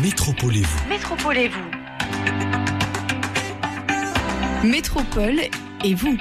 Métropolez-vous. Métropolez-vous. Métropole et vous.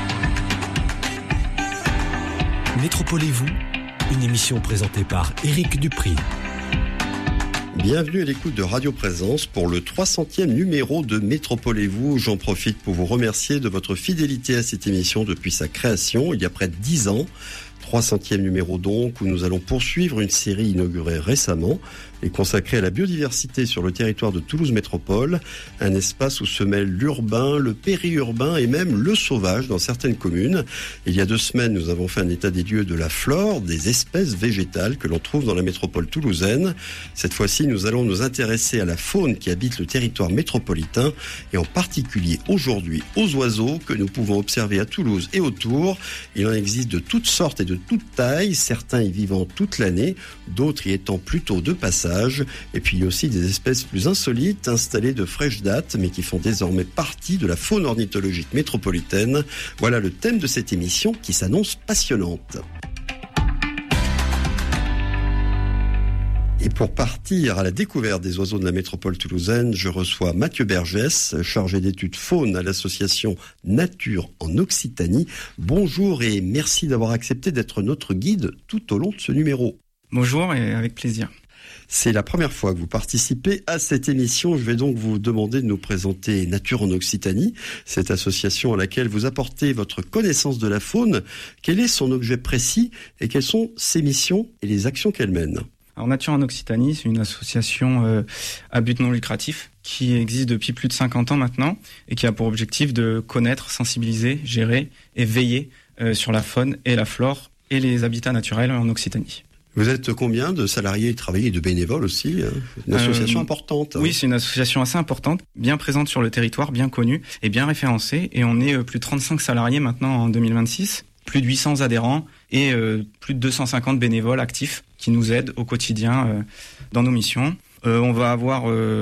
Métropolez-vous, une émission présentée par Éric Dupri. Bienvenue à l'écoute de Radio Présence pour le 300e numéro de Métropolez-vous. J'en profite pour vous remercier de votre fidélité à cette émission depuis sa création, il y a près de 10 ans. 300e numéro donc, où nous allons poursuivre une série inaugurée récemment et consacrée à la biodiversité sur le territoire de Toulouse Métropole, un espace où se mêlent l'urbain, le périurbain et même le sauvage dans certaines communes. Il y a 2 semaines, nous avons fait un état des lieux de la flore, des espèces végétales que l'on trouve dans la métropole toulousaine. Cette fois-ci, nous allons nous intéresser à la faune qui habite le territoire métropolitain et en particulier aujourd'hui aux oiseaux que nous pouvons observer à Toulouse et autour. Il en existe de toutes sortes et de toutes tailles, certains y vivant toute l'année, d'autres y étant plutôt de passage. Et puis il y a aussi des espèces plus insolites installées de fraîche date, mais qui font désormais partie de la faune ornithologique métropolitaine. Voilà le thème de cette émission qui s'annonce passionnante. Et pour partir à la découverte des oiseaux de la métropole toulousaine, je reçois Mathieu Bergès, chargé d'études faune à l'association Nature en Occitanie. Bonjour et merci d'avoir accepté d'être notre guide tout au long de ce numéro. Bonjour et avec plaisir. C'est la première fois que vous participez à cette émission. Je vais donc vous demander de nous présenter Nature en Occitanie, cette association à laquelle vous apportez votre connaissance de la faune. Quel est son objet précis et quelles sont ses missions et les actions qu'elle mène ? Alors Nature en Occitanie, c'est une association à but non lucratif qui existe depuis plus de 50 ans maintenant et qui a pour objectif de connaître, sensibiliser, gérer et veiller sur la faune et la flore et les habitats naturels en Occitanie. Vous êtes combien de salariés travailleurs et de bénévoles aussi ? Une association importante. Oui, c'est une association assez importante, bien présente sur le territoire, bien connue et bien référencée. Et on est plus de 35 salariés maintenant en 2026, plus de 800 adhérents et plus de 250 bénévoles actifs qui nous aident au quotidien dans nos missions. On va avoir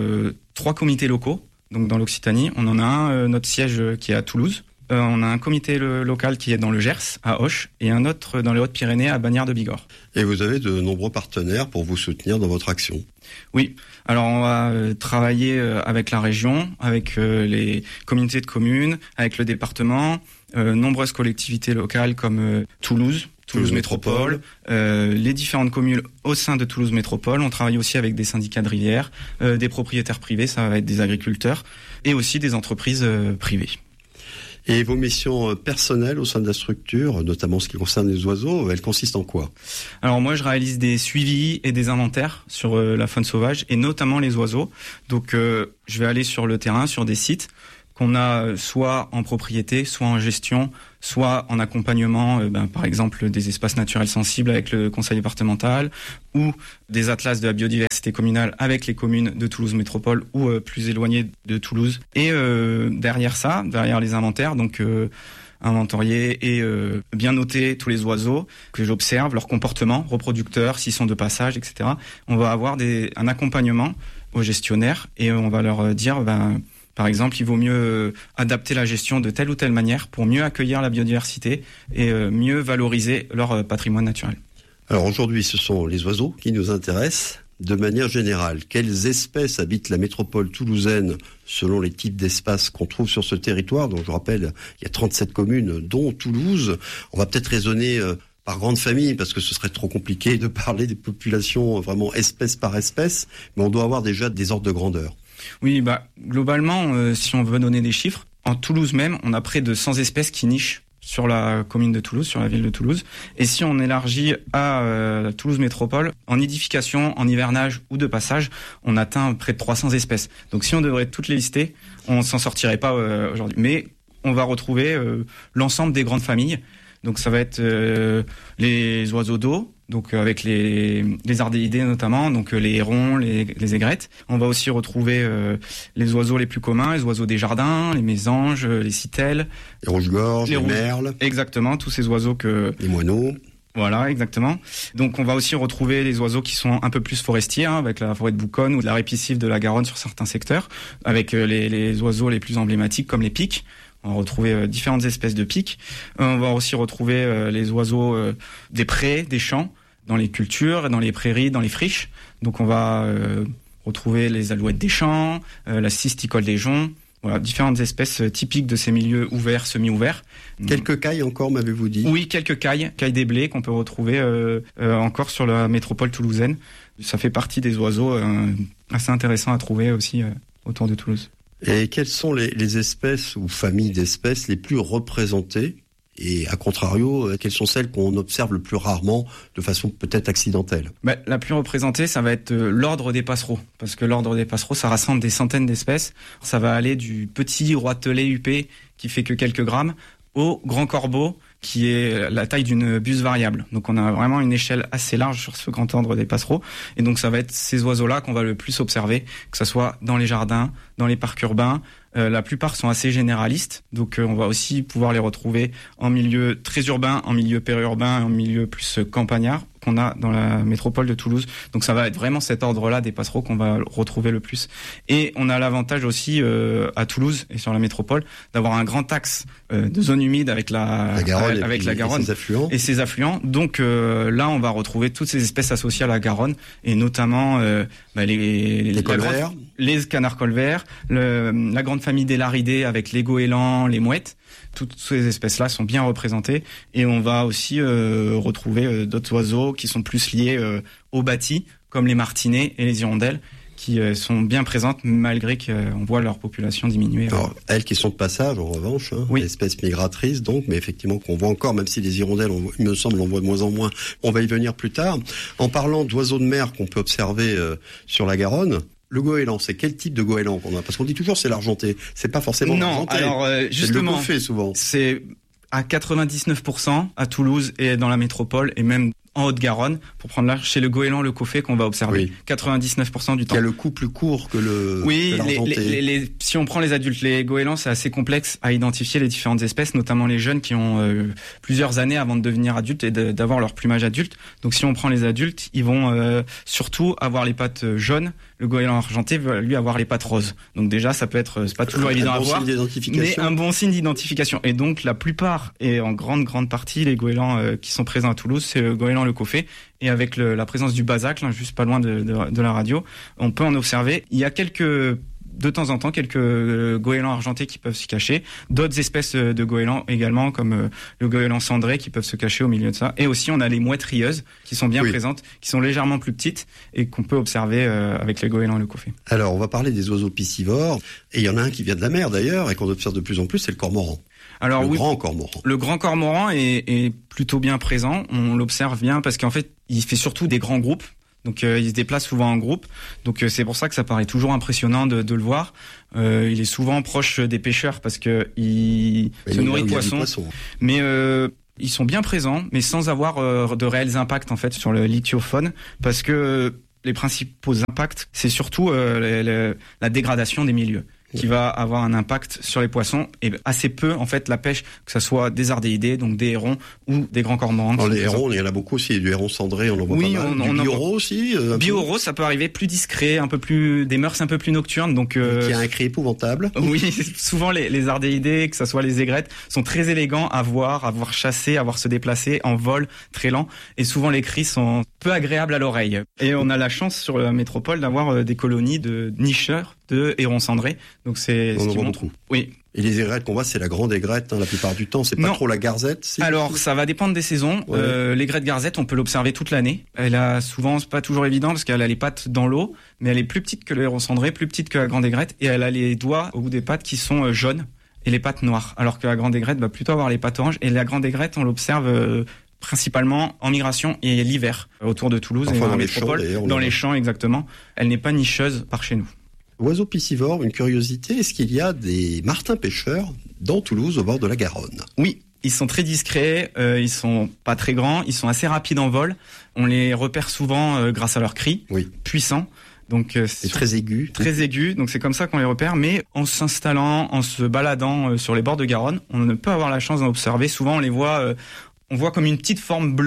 3 comités locaux, donc dans l'Occitanie. On en a un, notre siège qui est à Toulouse. On a un comité local qui est dans le Gers, à Auch, et un autre dans les Hautes-Pyrénées, à Bagnères de Bigorre. Et vous avez de nombreux partenaires pour vous soutenir dans votre action. Oui, alors on va travailler avec la région, avec les communautés de communes, avec le département, nombreuses collectivités locales comme Toulouse Métropole, les différentes communes au sein de Toulouse Métropole. On travaille aussi avec des syndicats de rivières, des propriétaires privés, ça va être des agriculteurs, et aussi des entreprises privées. Et vos missions personnelles au sein de la structure, notamment ce qui concerne les oiseaux, elles consistent en quoi ? Alors moi, je réalise des suivis et des inventaires sur la faune sauvage et notamment les oiseaux. Donc je vais aller sur le terrain, sur des sites qu'on a soit en propriété, soit en gestion, soit en accompagnement, par exemple des espaces naturels sensibles avec le conseil départemental ou des atlas de la biodiversité communale avec les communes de Toulouse Métropole ou plus éloignées de Toulouse. Et derrière les inventaires, donc inventorier et bien noter tous les oiseaux que j'observe, leur comportement reproducteur, s'ils sont de passage, etc. On va avoir un accompagnement aux gestionnaires et on va leur dire par exemple, il vaut mieux adapter la gestion de telle ou telle manière pour mieux accueillir la biodiversité et mieux valoriser leur patrimoine naturel. Alors aujourd'hui, ce sont les oiseaux qui nous intéressent. De manière générale, quelles espèces habitent la métropole toulousaine selon les types d'espaces qu'on trouve sur ce territoire ? Donc je rappelle, il y a 37 communes, dont Toulouse. On va peut-être raisonner par grande famille, parce que ce serait trop compliqué de parler des populations vraiment espèce par espèce, mais on doit avoir déjà des ordres de grandeur. Oui, globalement, si on veut donner des chiffres, en Toulouse même, on a près de 100 espèces qui nichent sur la commune de Toulouse, sur la ville de Toulouse. Et si on élargit à Toulouse Métropole, en nidification, en hivernage ou de passage, on atteint près de 300 espèces. Donc si on devrait toutes les lister, on s'en sortirait pas aujourd'hui. Mais on va retrouver l'ensemble des grandes familles. Donc ça va être les oiseaux d'eau, donc avec les ardéidés notamment, donc les hérons, les aigrettes. On va aussi retrouver les oiseaux les plus communs, les oiseaux des jardins, les mésanges, les citelles, les rouges-gorges, les merles. Exactement, tous ces oiseaux les moineaux. Voilà, exactement. Donc on va aussi retrouver les oiseaux qui sont un peu plus forestiers, avec la forêt de Bouconne ou de la répiscive de la Garonne sur certains secteurs, avec les oiseaux les plus emblématiques comme les pics. On va retrouver différentes espèces de pics. On va aussi retrouver les oiseaux des prés, des champs, dans les cultures, dans les prairies, dans les friches. Donc on va retrouver les alouettes des champs, la cisticole des joncs. Voilà, différentes espèces typiques de ces milieux ouverts, semi-ouverts. Quelques cailles encore, m'avez-vous dit ? Oui, quelques cailles des blés qu'on peut retrouver encore sur la métropole toulousaine. Ça fait partie des oiseaux assez intéressants à trouver aussi autour de Toulouse. Et quelles sont les espèces ou familles d'espèces les plus représentées ? Et à contrario, quelles sont celles qu'on observe le plus rarement, de façon peut-être accidentelle ? La plus représentée, ça va être l'ordre des passereaux. Parce que l'ordre des passereaux, ça rassemble des centaines d'espèces. Ça va aller du petit roitelet huppé qui fait que quelques grammes au grand corbeau qui est la taille d'une buse variable. Donc on a vraiment une échelle assez large sur ce grand ordre des passereaux. Et donc ça va être ces oiseaux-là qu'on va le plus observer, que ce soit dans les jardins, dans les parcs urbains. La plupart sont assez généralistes, donc on va aussi pouvoir les retrouver en milieu très urbain, en milieu périurbain, en milieu plus campagnard qu'on a dans la métropole de Toulouse. Donc ça va être vraiment cet ordre-là des passereaux qu'on va retrouver le plus. Et on a l'avantage aussi à Toulouse et sur la métropole d'avoir un grand axe de zone humide avec la Garonne et ses affluents. Donc là, on va retrouver toutes ces espèces associées à la Garonne et notamment les colverts, les canards colverts, la grande famille des laridés avec les goélands, les mouettes. Toutes ces espèces-là sont bien représentées et on va aussi retrouver d'autres oiseaux qui sont plus liés aux bâtis, comme les martinets et les hirondelles, qui sont bien présentes malgré qu'on voit leur population diminuer. Alors, elles qui sont de passage, en revanche, oui. Espèces migratrices, donc, mais effectivement qu'on voit encore, même si les hirondelles, il me semble, on voit de moins en moins. On va y venir plus tard. En parlant d'oiseaux de mer qu'on peut observer sur la Garonne, le goéland, c'est quel type de goéland qu'on a ? Parce qu'on dit toujours c'est l'argenté. C'est pas forcément l'argenté. Non, alors justement, c'est le coffé souvent. C'est à 99% à Toulouse et dans la métropole et même en Haute-Garonne, pour prendre là, chez le goéland, le coffé qu'on va observer. Oui. 99% du temps. Il y a le cou plus court que le l'argenté. Si on prend les adultes, les goélands, c'est assez complexe à identifier les différentes espèces, notamment les jeunes qui ont plusieurs années avant de devenir adultes et d'avoir leur plumage adulte. Donc si on prend les adultes, ils vont surtout avoir les pattes jaunes. Le goéland argenté va lui avoir les pattes roses. Donc déjà, ça peut être, c'est pas toujours évident à voir, mais un bon signe d'identification. Et donc la plupart, et en grande partie, les goélands qui sont présents à Toulouse, c'est le goéland le coffé. Et avec la présence du basacle, juste pas loin de la radio, on peut en observer. Il y a de temps en temps, quelques goélands argentés qui peuvent se cacher. D'autres espèces de goélands également, comme le goéland cendré, qui peuvent se cacher au milieu de ça. Et aussi, on a les mouettes rieuses, qui sont bien présentes, qui sont légèrement plus petites et qu'on peut observer avec les goélands le coffé. Alors, on va parler des oiseaux piscivores. Et il y en a un qui vient de la mer, d'ailleurs, et qu'on observe de plus en plus, c'est le cormoran. Alors, grand cormoran. Le grand cormoran est plutôt bien présent. On l'observe bien parce qu'en fait, il fait surtout des grands groupes. Donc il se déplace souvent en groupe. Donc c'est pour ça que ça paraît toujours impressionnant de le voir. Il est souvent proche des pêcheurs parce que il se nourrit de poissons. Mais ils sont bien présents, mais sans avoir de réels impacts en fait sur le lichiofaune, parce que les principaux impacts, c'est surtout la dégradation des milieux qui va avoir un impact sur les poissons et assez peu en fait la pêche, que ça soit des ardéidés, donc des hérons ou des grands cormorans. Alors les hérons, il y en a beaucoup aussi, du héron cendré, on en voit pas mal. Du bioro aussi. Bioro, ça peut arriver plus discret, des mœurs un peu plus nocturnes, donc qui a un cri épouvantable. Oui, souvent les ardéidés, que ça soit les aigrettes, sont très élégants à voir chasser, à voir se déplacer en vol très lent, et souvent les cris sont peu agréables à l'oreille. Et on a la chance sur la métropole d'avoir des colonies de nicheurs de hérons cendrés. Donc c'est ce qui montre. Oui. Et les aigrettes qu'on voit, c'est la grande aigrette, la plupart du temps. C'est pas trop la garzette. Alors, ça va dépendre des saisons. Ouais. L'aigrette garzette, on peut l'observer toute l'année. Elle a souvent, c'est pas toujours évident parce qu'elle a les pattes dans l'eau, mais elle est plus petite que le héron cendré, plus petite que la grande aigrette, et elle a les doigts au bout des pattes qui sont jaunes et les pattes noires. Alors que la grande aigrette va plutôt avoir les pattes oranges. Et la grande aigrette, on l'observe principalement en migration et l'hiver autour de Toulouse et dans la métropole. Dans les champs, exactement. Elle n'est pas nicheuse par chez nous. Oiseaux piscivores, une curiosité, est-ce qu'il y a des martins pêcheurs dans Toulouse au bord de la Garonne ? Oui, ils sont très discrets, ils sont pas très grands, ils sont assez rapides en vol. On les repère souvent grâce à leurs cris puissants. Donc c'est très aigu. Très aigu, donc c'est comme ça qu'on les repère. Mais en s'installant, en se baladant sur les bords de Garonne, on ne peut avoir la chance d'en observer. Souvent on les voit, on voit comme une petite forme bleue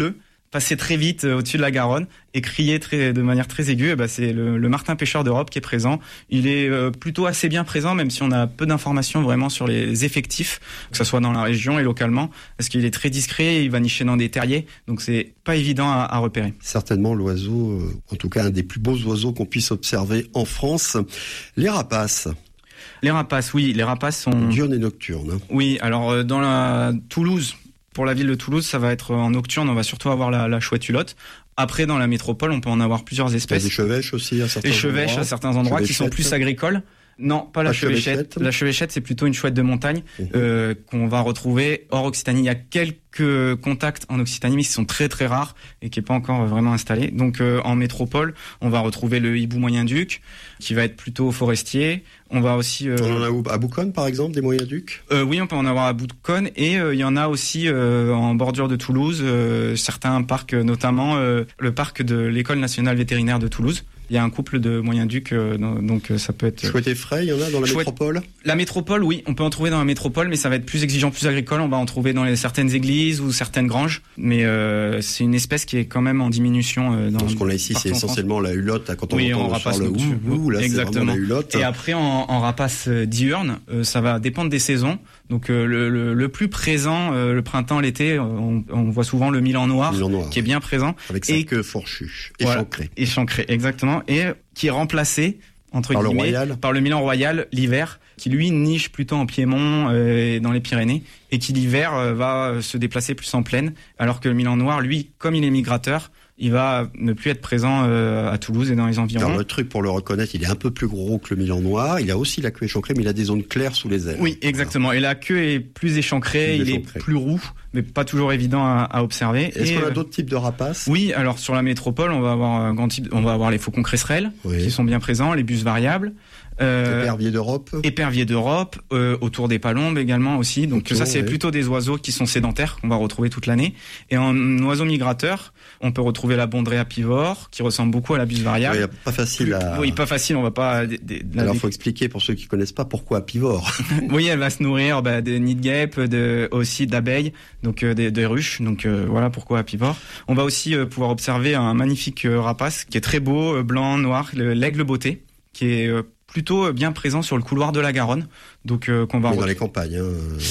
passer très vite au-dessus de la Garonne et crier de manière très aiguë, c'est le martin pêcheur d'Europe qui est présent. Il est plutôt assez bien présent, même si on a peu d'informations vraiment sur les effectifs, que ce soit dans la région et localement, parce qu'il est très discret, il va nicher dans des terriers, donc c'est pas évident à repérer. Certainement l'oiseau, en tout cas un des plus beaux oiseaux qu'on puisse observer en France. Les rapaces. Les rapaces, oui, les rapaces sont diurnes et nocturnes. Oui, alors dans la Toulouse, pour la ville de Toulouse, ça va être en nocturne, on va surtout avoir la chouette hulotte. Après, dans la métropole, on peut en avoir plusieurs espèces. Des chevêches aussi à certains endroits. Des chevêches à certains endroits qui sont plus agricoles. Non, pas la chevêchette. La chevêchette, c'est plutôt une chouette de montagne qu'on va retrouver hors Occitanie. Il y a quelques contacts en Occitanie, mais qui sont très très rares et qui n'est pas encore vraiment installé. Donc en métropole, on va retrouver le hibou moyen-duc, qui va être plutôt forestier. On va aussi... On en a à Bouconne, par exemple, des moyen-ducs Oui, on peut en avoir à Bouconne. Et il y en a aussi en bordure de Toulouse, certains parcs, notamment le parc de l'École nationale vétérinaire de Toulouse. Il y a un couple de moyen-ducs, donc ça peut être... Chouette et frais, il y en a dans la métropole ? La métropole, oui, on peut en trouver dans la métropole, mais ça va être plus exigeant, plus agricole. On va en trouver dans certaines églises ou certaines granges, mais c'est une espèce qui est quand même en diminution. Ce qu'on a ici, c'est essentiellement la hulotte, quand on entend rapace le ouh, là c'est vraiment la hulotte. Et après, en rapace diurne, ça va dépendre des saisons. Donc le plus présent, le printemps, l'été, on voit souvent le milan noir, qui est bien présent. Avec sa queue fourchue, échancrée. Échancrée, exactement. Et qui est remplacé, entre guillemets, par le milan royal l'hiver, qui lui niche plutôt en Piémont et dans les Pyrénées, et qui l'hiver va se déplacer plus en plaine, alors que le milan noir, lui, comme il est migrateur, il va ne plus être présent à Toulouse et dans les environs. Alors le truc pour le reconnaître, il est un peu plus gros que le milan noir, il a aussi la queue échancrée, mais il a des zones claires sous les ailes. Oui, exactement. Et la queue est plus échancrée, il est plus roux, mais pas toujours évident à observer. Est-ce qu'on a d'autres types de rapaces ? Oui, alors sur la métropole, on va avoir un grand type, on va avoir les faucons cresserelles, qui sont bien présents, les bus variables. Éperviers d'Europe. Éperviers d'Europe, autour des palombes également aussi. Donc ça, c'est plutôt des oiseaux qui sont sédentaires, qu'on va retrouver toute l'année. Et en oiseau migrateur, on peut retrouver la bondrea pivore, qui ressemble beaucoup à la bus variable. Oui, pas facile Oui, pas facile, on va pas... Alors, faut expliquer pour ceux qui connaissent pas pourquoi pivore. Oui, elle va se nourrir de nids de guêpes, aussi d'abeilles, donc des ruches. Donc voilà pourquoi pivore. On va aussi pouvoir observer un magnifique rapace qui est très beau, blanc, noir, l'aigle beauté, qui est plutôt bien présent sur le couloir de la Garonne, donc qu'on va dans les campagnes.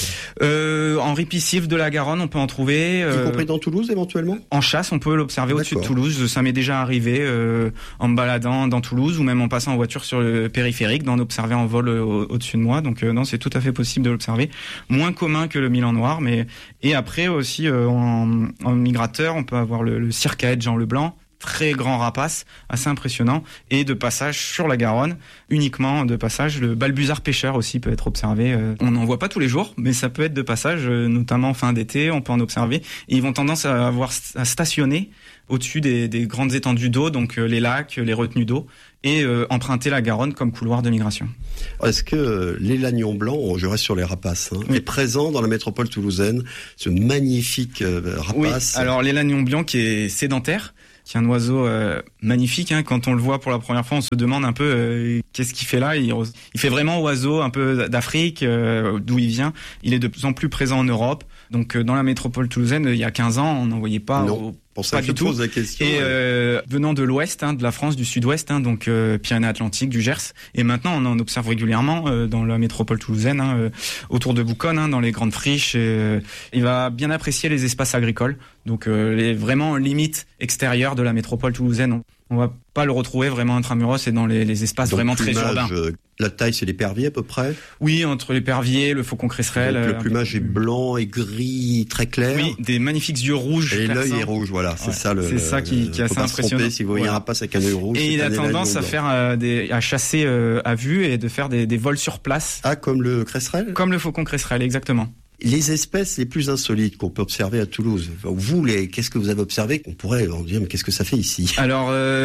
En ripisylve de la Garonne, on peut en trouver. Y compris dans Toulouse éventuellement. En chasse, on peut l'observer au-dessus de Toulouse. Ça m'est déjà arrivé en me baladant dans Toulouse ou même en passant en voiture sur le périphérique, d'en observer en vol au-dessus de moi. Donc non, c'est tout à fait possible de l'observer. Moins commun que le milan noir, mais et après aussi en migrateur, on peut avoir le circaète Jean Leblanc. Très grand rapace, assez impressionnant, et de passage sur la Garonne, uniquement de passage. Le balbuzard pêcheur aussi peut être observé. On n'en voit pas tous les jours, mais ça peut être de passage, notamment fin d'été, on peut en observer. Et ils vont tendance à stationner au-dessus des grandes étendues d'eau, donc les lacs, les retenues d'eau, et emprunter la Garonne comme couloir de migration. Est-ce que l'élagnon blanc, je reste sur les rapaces, est présent dans la métropole toulousaine, ce magnifique rapace? Oui, alors l'élagnon blanc qui est sédentaire, qui est un oiseau magnifique. Quand on le voit pour la première fois, on se demande un peu qu'est-ce qu'il fait là. Il fait vraiment oiseau un peu d'Afrique, d'où il vient. Il est de plus en plus présent en Europe. Donc dans la métropole toulousaine, il y a 15 ans, on n'en voyait pas. Non. Pour ça, pas du tout. Pose la question. Et venant de l'ouest, de la France, du sud-ouest, donc Pyrénées-Atlantiques, du Gers. Et maintenant, on en observe régulièrement dans la métropole toulousaine, autour de Bouconne, dans les grandes friches. Il va bien apprécier les espaces agricoles. Donc les vraiment limites extérieures de la métropole toulousaine. On va pas le retrouver vraiment intramuros et dans les espaces donc, vraiment très urbains. La taille, c'est l'épervier à peu près? Oui, entre l'épervier, le faucon cresserelle. Donc, le plumage est blanc et gris, très clair. Oui, des magniques yeux rouges. Et l'œil est rouge, voilà. C'est ça c'est ça qui est assez impressionnant. Si vous voyez un rapace avec un œil rouge. Et il a tendance à faire à chasser à vue et de faire des vols sur place. Ah, comme le cresserelle? Comme le faucon cresserelle, exactement. Les espèces les plus insolites qu'on peut observer à Toulouse, vous, qu'est-ce que vous avez observé qu'on pourrait en dire, mais qu'est-ce que ça fait ici? Alors,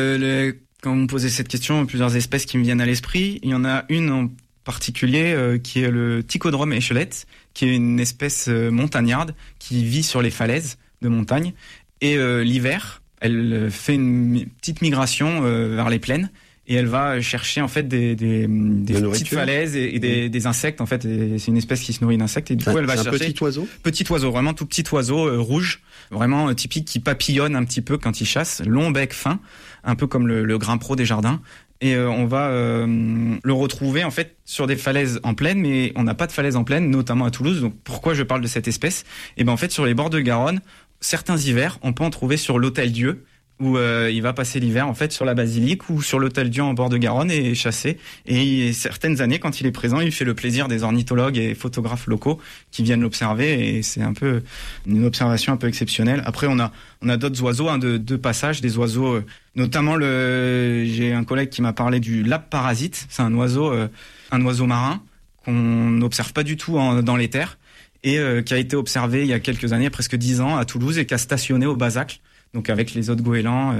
quand vous me posez cette question, plusieurs espèces qui me viennent à l'esprit. Il y en a une en particulier qui est le Ticodrome échelette, qui est une espèce montagnarde qui vit sur les falaises de montagne. Et l'hiver, elle fait une petite migration vers les plaines. et elle va chercher en fait des petites falaises et des insectes en fait. Et c'est une espèce qui se nourrit d'insectes et du coup elle va chercher petit oiseau, vraiment tout petit oiseau rouge, vraiment typique, qui papillonne un petit peu quand il chasse, long bec fin, un peu comme le grimpero des jardins. Et on va le retrouver en fait sur des falaises en plaine, mais on n'a pas de falaises en plaine, notamment à Toulouse. Donc pourquoi je parle de cette espèce ? Et ben en fait sur les bords de Garonne, certains hivers, on peut en trouver sur l'Hôtel-Dieu, où il va passer l'hiver en fait sur la basilique ou sur l'Hôtel-Dieu en bord de Garonne et chasser. Et certaines années, quand il est présent, il fait le plaisir des ornithologues et photographes locaux qui viennent l'observer. Et c'est un peu une observation un peu exceptionnelle. Après, on a d'autres oiseaux de passage, des oiseaux, notamment j'ai un collègue qui m'a parlé du lappe parasite. C'est un oiseau marin qu'on n'observe pas du tout dans les terres et qui a été observé il y a quelques années, presque 10 ans, à Toulouse et qui a stationné au Basacle. Donc avec les autres goélands,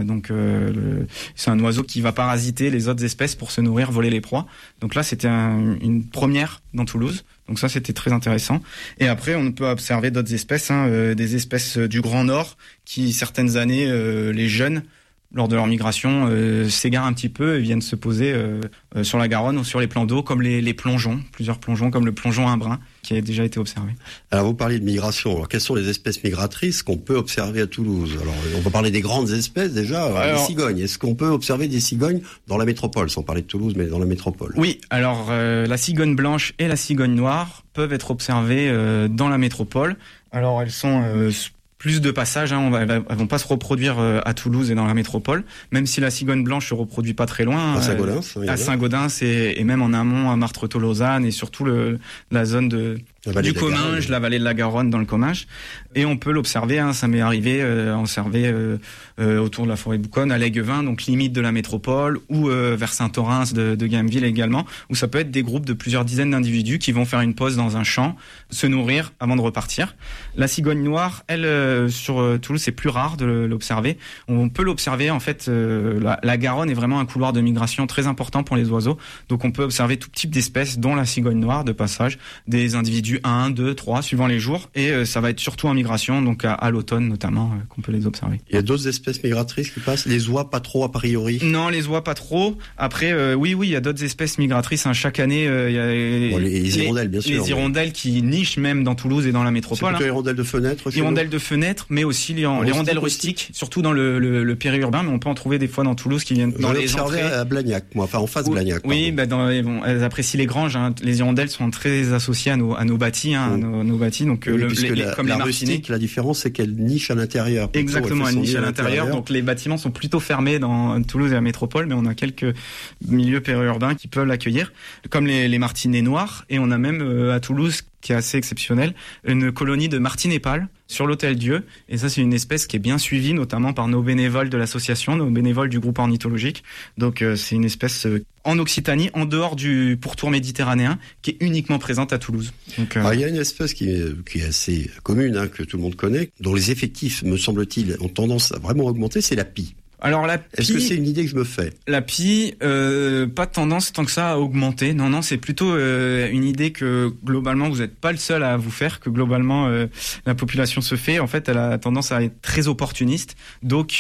c'est un oiseau qui va parasiter les autres espèces pour se nourrir, voler les proies. Donc là, c'était une première dans Toulouse. Donc ça, c'était très intéressant. Et après, on peut observer d'autres espèces, des espèces du Grand Nord qui, certaines années, les jeunes, lors de leur migration, s'égarent un petit peu et viennent se poser sur la Garonne ou sur les plans d'eau, comme les plongeons, plusieurs plongeons, comme le plongeon imbrun, qui a déjà été observé. Alors, vous parlez de migration. Alors, quelles sont les espèces migratrices qu'on peut observer à Toulouse ? Alors, on va parler des grandes espèces déjà. Les cigognes. Est-ce qu'on peut observer des cigognes dans la métropole, sans parler de Toulouse, mais dans la métropole ? Oui. Alors, la cigogne blanche et la cigogne noire peuvent être observées dans la métropole. Alors, elles sont plus de passage, elles vont pas se reproduire à Toulouse et dans la métropole, même si la cigogne blanche se reproduit pas très loin. À Saint-Gaudens et même en amont à Martretot-Lausanne et surtout la zone du Comminges, la vallée de la Garonne dans le Comminges. Et on peut l'observer, ça m'est arrivé observer autour de la forêt de Bouconne, à l'Aiguevin, donc limite de la métropole, ou vers Saint-Orens de Gameville également, où ça peut être des groupes de plusieurs dizaines d'individus qui vont faire une pause dans un champ, se nourrir avant de repartir. La cigogne noire, elle, sur Toulouse, c'est plus rare de l'observer. On peut l'observer, en fait, la Garonne est vraiment un couloir de migration très important pour les oiseaux, donc on peut observer tout type d'espèces, dont la cigogne noire de passage, des individus 1, 2, 3, suivant les jours, et ça va être surtout en migration, donc à l'automne notamment, qu'on peut les observer. Il y a d'autres espèces migratrices qui passent ? Les oies, pas trop a priori ? Non, les oies, pas trop. Après, oui, il y a d'autres espèces migratrices. Chaque année, il y a les hirondelles, bien sûr. Les hirondelles qui nichent même dans Toulouse et dans la métropole. C'est plutôt hirondelles de fenêtre. Hirondelles de fenêtre, mais aussi les hirondelles rustiques, surtout dans le périurbain, mais on peut en trouver des fois dans Toulouse qui viennent dans les entrées. À Blagnac, en face Blagnac. Oui, elles apprécient les granges. Les hirondelles sont très associées à nos bâtis, nos bâtis. Donc, comme les martinets. La différence, c'est qu'elles nichent à l'intérieur. Exactement, elles nichent à l'intérieur. Donc, les bâtiments sont plutôt fermés dans Toulouse et la métropole, mais on a quelques milieux périurbains qui peuvent l'accueillir, comme les martinets noirs. Et on a même à Toulouse, qui est assez exceptionnel, une colonie de martinets pâles sur l'Hôtel-Dieu. Et ça, c'est une espèce qui est bien suivie, notamment par nos bénévoles de l'association, nos bénévoles du groupe ornithologique. Donc, c'est une espèce en Occitanie, en dehors du pourtour méditerranéen, qui est uniquement présente à Toulouse. Donc, il y a une espèce qui est assez commune, que tout le monde connaît, dont les effectifs, me semble-t-il, ont tendance à vraiment augmenter, c'est la pie. Alors la pie, est-ce que c'est une idée que je me fais ? La pie, pas tendance tant que ça à augmenter. Non, c'est plutôt une idée que globalement vous n'êtes pas le seul à vous faire, que globalement la population se fait. En fait, elle a tendance à être très opportuniste. Donc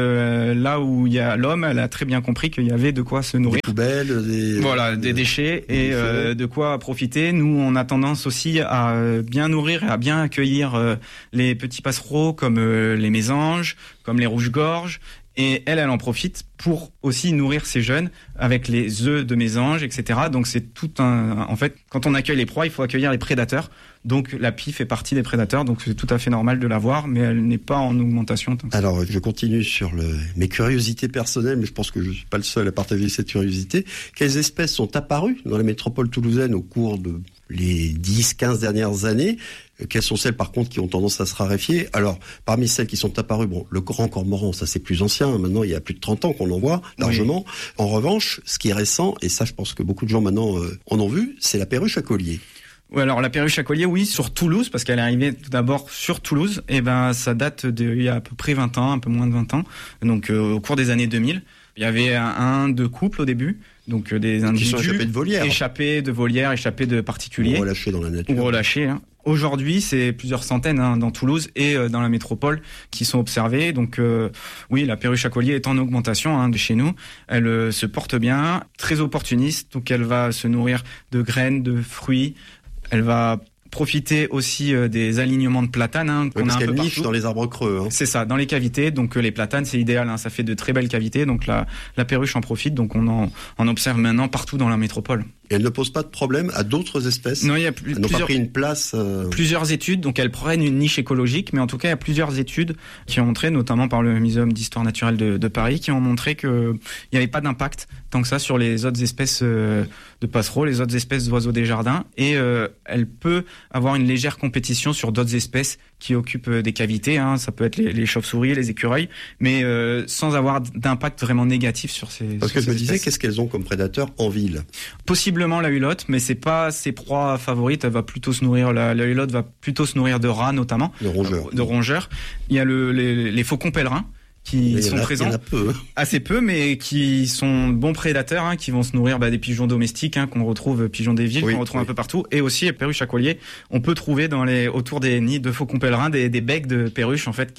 là où il y a l'homme, elle a très bien compris qu'il y avait de quoi se nourrir. Des poubelles, des déchets et de quoi profiter. Nous, on a tendance aussi à bien nourrir et à bien accueillir les petits passereaux comme les mésanges, comme les rouges-gorges. Et elle en profite pour aussi nourrir ses jeunes avec les œufs de mésanges, etc. Donc c'est tout en fait, quand on accueille les proies, il faut accueillir les prédateurs. Donc la pie fait partie des prédateurs, donc c'est tout à fait normal de la voir, mais elle n'est pas en augmentation. Alors je continue sur mes curiosités personnelles, mais je pense que je suis pas le seul à partager cette curiosité. Quelles espèces sont apparues dans la métropole toulousaine au cours de les 10-15 dernières années? Quelles sont celles par contre qui ont tendance à se raréfier? Alors parmi celles qui sont apparues, le grand cormoran, ça c'est plus ancien, maintenant il y a plus de 30 ans qu'on en voit largement. Oui. En revanche, ce qui est récent, et ça je pense que beaucoup de gens maintenant en ont vu, c'est la perruche à collier. Oui, alors la perruche à collier, oui, sur Toulouse, parce qu'elle est arrivée tout d'abord sur Toulouse, et ça date d'il y a à peu près 20 ans, un peu moins de 20 ans, donc au cours des années 2000. Il y avait deux couples au début, donc des individus échappés de volières, échappés de particuliers. Ou relâchés dans la nature. Ou relâchés, Aujourd'hui, c'est plusieurs centaines dans Toulouse et dans la métropole qui sont observées. Donc oui, la perruche à collier est en augmentation de chez nous. Elle se porte bien, très opportuniste. Donc elle va se nourrir de graines, de fruits. Elle va profiter aussi des alignements de platanes qu'on a un peu niche partout. Dans les arbres creux. C'est ça, dans les cavités. Donc les platanes, c'est idéal. Ça fait de très belles cavités. Donc la perruche en profite. Donc on en observe maintenant partout dans la métropole. Et elle ne pose pas de problème à d'autres espèces. Non, il y a elles n'ont pas pris une place. Plusieurs études, donc elles prennent une niche écologique, mais en tout cas il y a plusieurs études qui ont montré, notamment par le Muséum d'histoire naturelle de Paris, qui ont montré que il n'y avait pas d'impact tant que ça sur les autres espèces de passereaux, les autres espèces d'oiseaux des jardins, et elle peut avoir une légère compétition sur d'autres espèces qui occupent des cavités. Ça peut être les chauves-souris, les écureuils, mais sans avoir d'impact vraiment négatif sur ces. Parce que je me disais, qu'est-ce qu'elles ont comme prédateurs en ville ? Possiblement la hulotte, mais c'est pas ses proies favorites. Elle va plutôt se nourrir, la hulotte va plutôt se nourrir de rats notamment, de rongeurs. Il y a les faucons pèlerins qui sont présents, assez peu, mais qui sont bons prédateurs, qui vont se nourrir des pigeons domestiques qu'on retrouve, pigeons des villes, qu'on retrouve un peu partout, et aussi les perruches à collier. On peut trouver autour des nids de faucons pèlerins des becs de perruches en fait,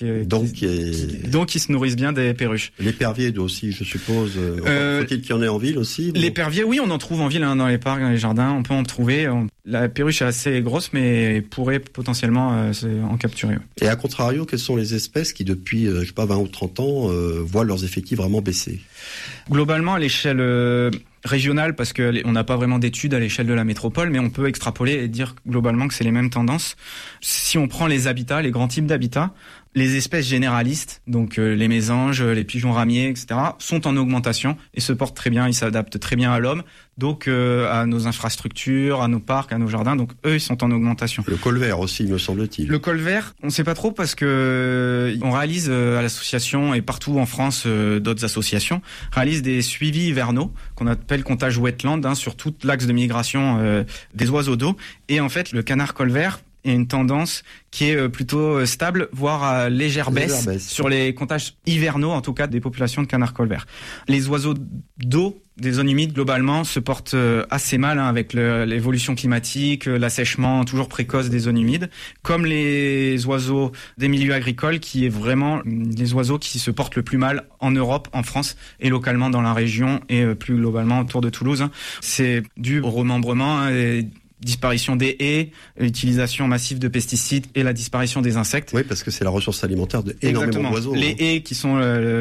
qui se nourrissent bien des perruches. L'épervier aussi, je suppose. Faut-il qu'il y en ait en ville aussi ? L'épervier, oui, on en trouve en ville, dans les parcs, dans les jardins, on peut en trouver. La perruche est assez grosse, mais pourrait potentiellement en capturer. Et à contrario, quelles sont les espèces qui depuis 20 ou 30 ans voient leurs effectifs vraiment baisser ? Globalement, à l'échelle régionale, parce qu'on n'a pas vraiment d'études à l'échelle de la métropole, mais on peut extrapoler et dire globalement que c'est les mêmes tendances. Si on prend les habitats, les grands types d'habitats, les espèces généralistes, donc les mésanges, les pigeons ramiers, etc., sont en augmentation et se portent très bien, ils s'adaptent très bien à l'homme, donc à nos infrastructures, à nos parcs, à nos jardins, donc eux, ils sont en augmentation. Le colvert aussi, me semble-t-il. Le colvert, on ne sait pas trop parce que on réalise à l'association et partout en France, d'autres associations réalisent des suivis hivernaux qu'on appelle comptage wetland sur tout l'axe de migration des oiseaux d'eau. Et en fait, le canard colvert et une tendance qui est plutôt stable, voire à légère baisse sur les comptages hivernaux, en tout cas des populations de canards colverts. Les oiseaux d'eau des zones humides, globalement, se portent assez mal avec l'évolution climatique, l'assèchement toujours précoce des zones humides, comme les oiseaux des milieux agricoles, qui est vraiment les oiseaux qui se portent le plus mal en Europe, en France et localement dans la région et plus globalement autour de Toulouse. C'est dû au remembrement et disparition des haies, l'utilisation massive de pesticides et la disparition des insectes. Oui, parce que c'est la ressource alimentaire d'énormément d'oiseaux. Les haies qui sont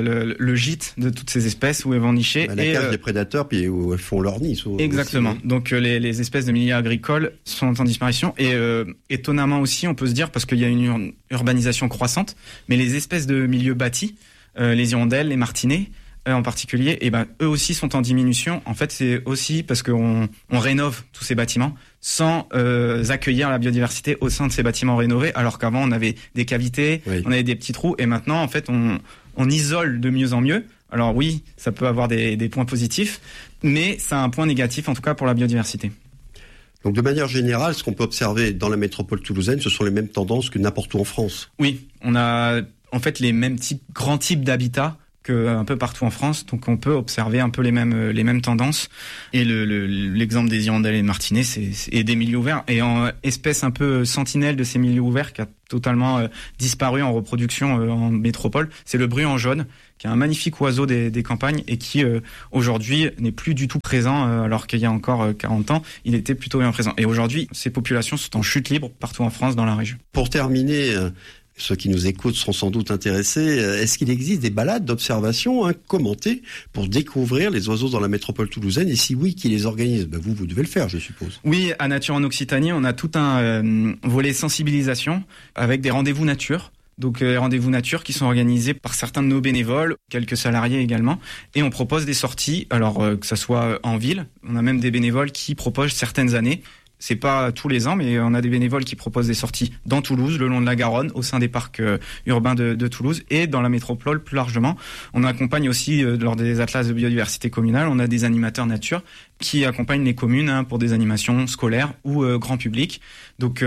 le gîte de toutes ces espèces où elles vont nicher. La cage des prédateurs, puis où elles font leur nid. Exactement. Aussi. Donc les espèces de milieux agricoles sont en disparition. Et étonnamment aussi, on peut se dire, parce qu'il y a une urbanisation croissante, mais les espèces de milieux bâtis, les hirondelles, les martinets, en particulier, eux aussi sont en diminution. En fait, c'est aussi parce qu'on rénove tous ces bâtiments sans accueillir la biodiversité au sein de ces bâtiments rénovés, alors qu'avant on avait des cavités, on avait des petits trous, et maintenant en fait on isole de mieux en mieux. Alors oui, ça peut avoir des points positifs, mais ça a un point négatif en tout cas pour la biodiversité. Donc de manière générale, ce qu'on peut observer dans la métropole toulousaine, ce sont les mêmes tendances que n'importe où en France. Oui, on a en fait les mêmes grands types d'habitats un peu partout en France, donc on peut observer un peu les mêmes tendances. Et l'exemple des hirondelles et des martinets, c'est des milieux ouverts. Et en espèce un peu sentinelle de ces milieux ouverts qui a totalement disparu en reproduction en métropole, c'est le bruant jaune, qui est un magnifique oiseau des campagnes et qui aujourd'hui n'est plus du tout présent, alors qu'il y a encore 40 ans, il était plutôt bien présent. Et aujourd'hui, ces populations sont en chute libre partout en France, dans la région. Pour terminer, ceux qui nous écoutent seront sans doute intéressés. Est-ce qu'il existe des balades d'observation commentées pour découvrir les oiseaux dans la métropole toulousaine? Et si oui, qui les organise? Vous devez le faire, je suppose. Oui, à Nature en Occitanie, on a tout un volet sensibilisation avec des rendez-vous nature. Donc les rendez-vous nature qui sont organisés par certains de nos bénévoles, quelques salariés également, et on propose des sorties, alors que ça soit en ville. On a même des bénévoles qui proposent certaines années. C'est pas tous les ans, mais on a des bénévoles qui proposent des sorties dans Toulouse, le long de la Garonne, au sein des parcs urbains de Toulouse et dans la métropole plus largement. On accompagne aussi lors des atlas de biodiversité communale, on a des animateurs nature qui accompagne les communes pour des animations scolaires ou grand public. Donc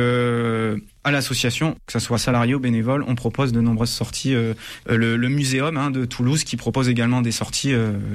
à l'association, que ce soit salarié ou bénévole, on propose de nombreuses sorties. Le muséum de Toulouse qui propose également des sorties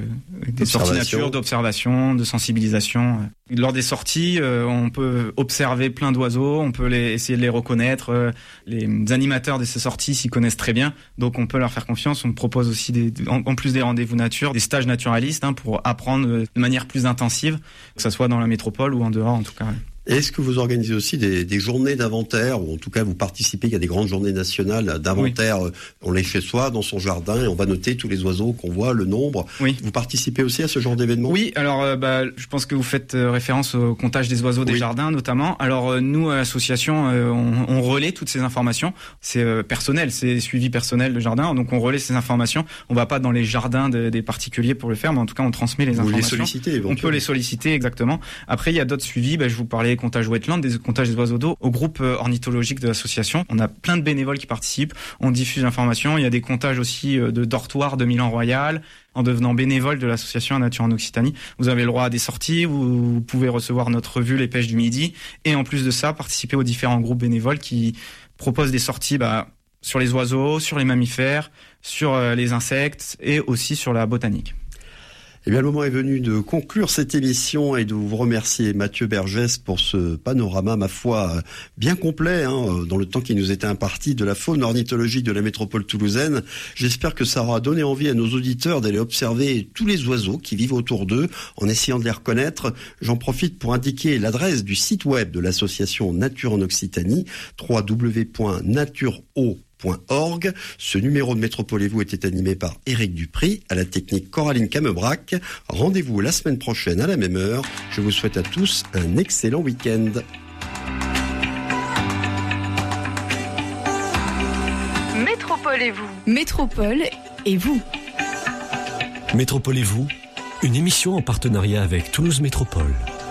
nature, d'observation, de sensibilisation. Lors des sorties, on peut observer plein d'oiseaux, on peut essayer de les reconnaître. Les animateurs de ces sorties s'y connaissent très bien, donc on peut leur faire confiance. On propose aussi en plus des rendez-vous nature, des stages naturalistes pour apprendre de manière plus intensive, que ce soit dans la métropole ou en dehors en tout cas. Est-ce que vous organisez aussi des journées d'inventaire, ou en tout cas vous participez, il y a des grandes journées nationales d'inventaire, oui. On l'est chez soi, dans son jardin, et on va noter tous les oiseaux qu'on voit, le nombre. Oui. Vous participez aussi à ce genre d'événement ? Oui, alors je pense que vous faites référence au comptage des oiseaux des jardins notamment. Alors nous, à l'association, on relaie toutes ces informations. C'est personnel, c'est suivi personnel de jardin, donc on relaie ces informations. On va pas dans les jardins des particuliers pour le faire, mais en tout cas on transmet les informations. Vous les sollicitez, on peut les solliciter, exactement. Après, il y a d'autres suivis, je vous parlais comptage wetland, des comptages des oiseaux d'eau au groupe ornithologique de l'association. On a plein de bénévoles qui participent, on diffuse l'information. Il y a des comptages aussi de dortoirs de Milan Royal. En devenant bénévole de l'association Nature en Occitanie, vous avez le droit à des sorties, vous pouvez recevoir notre revue Les Pêches du Midi, et en plus de ça, participer aux différents groupes bénévoles qui proposent des sorties sur les oiseaux, sur les mammifères, sur les insectes et aussi sur la botanique. Eh bien, le moment est venu de conclure cette émission et de vous remercier, Mathieu Bergès, pour ce panorama, ma foi, bien complet, dans le temps qui nous était imparti, de la faune ornithologique de la métropole toulousaine. J'espère que ça aura donné envie à nos auditeurs d'aller observer tous les oiseaux qui vivent autour d'eux, en essayant de les reconnaître. J'en profite pour indiquer l'adresse du site web de l'association Nature en Occitanie, www.natureo.org. Ce numéro de Métropole et vous était animé par Éric Dupry, à la technique Coraline Camebrac. Rendez-vous la semaine prochaine à la même heure. Je vous souhaite à tous un excellent week-end. Métropole et vous. Métropole et vous. Métropole et vous, une émission en partenariat avec Toulouse Métropole.